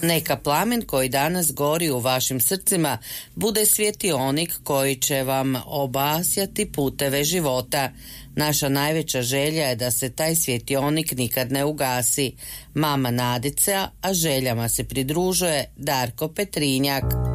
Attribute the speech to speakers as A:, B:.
A: Neka plamen koji danas gori u vašim srcima bude svjetionik koji će vam obasjati puteve života. Naša najveća želja je da se taj svjetionik nikad ne ugasi. Mama Nadica, a željama se pridružuje Darko Petrinjak.